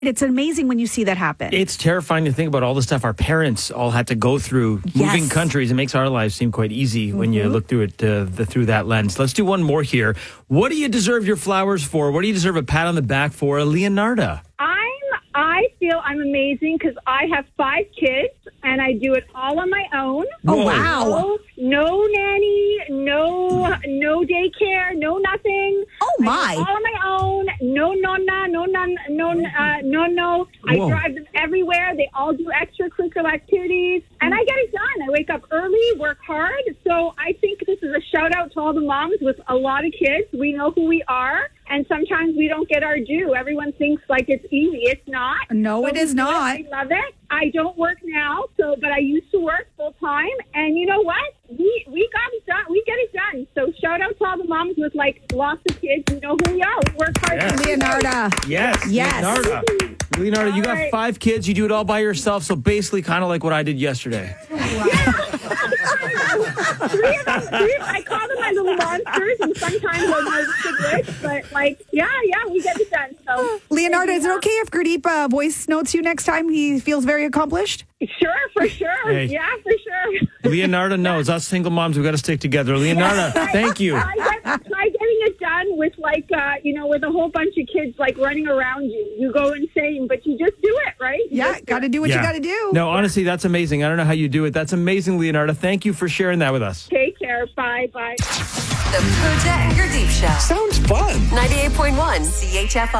It's amazing when you see that happen. It's terrifying to think about all the stuff our parents all had to go through moving countries. It makes our lives seem quite easy when you look through it through that lens. Let's do one more here. What do you deserve your flowers for? What do you deserve a pat on the back for, Leonarda? I feel I'm amazing because I have 5 kids and I do it all on my own. Oh, wow. No nanny, no daycare, no nothing. Oh, my. I do it all on my own. No nonna, no. I drive them everywhere. They all do extracurricular activities. And I get it done. I wake up early, work hard. So I think this is a shout out to all the moms with a lot of kids. We know who we are. And sometimes we don't get our due. Everyone thinks like it's easy. It's not. No, it is not. I love it. I don't work now, but I used to work full time. And you know what? We got it done. We get it done. So shout out to all the moms with like lots of kids. You know who we are. We work hard. Yes. Leonarda. Yes. Leonarda, you got 5 kids. You do it all by yourself. So basically kind of like what I did yesterday. Three of them, I call them my little monsters, and sometimes they're more rich, but we get it done. So, Leonarda, is it okay if Gurdeep voice notes you next time he feels very accomplished? Sure, for sure. Hey. Yeah, for sure. Leonarda knows us single moms, we've got to stick together. Leonarda, thank you. Try getting it done with with a whole bunch of kids like running around you. You go insane, but you just do it, right? Got to do what you got to do. No, honestly, that's amazing. I don't know how you do it. That's amazing, Leonarda. Thank you for sharing that with us. Take care. Bye. The Pooja and Gurdeep Show. Sounds fun. 98.1 CHFI.